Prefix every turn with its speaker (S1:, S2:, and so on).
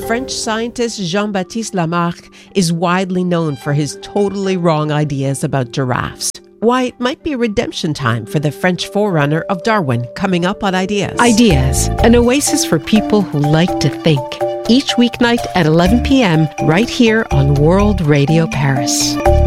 S1: French scientist Jean-Baptiste Lamarck is widely known for his totally wrong ideas about giraffes. Why it might be redemption time for the French forerunner of Darwin, coming up on Ideas.
S2: Ideas, an oasis for people who like to think. Each weeknight at 11 p.m. right here on World Radio Paris.